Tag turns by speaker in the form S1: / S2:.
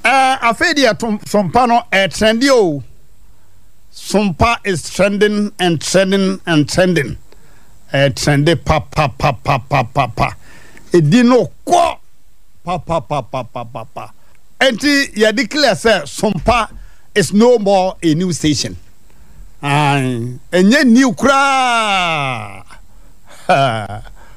S1: Afedia Sompano trendy. Sompa is trending and trending and trending. Trendy pa. It didn't go pa. And you declare say Sompa is no more a new station. And yet new cry.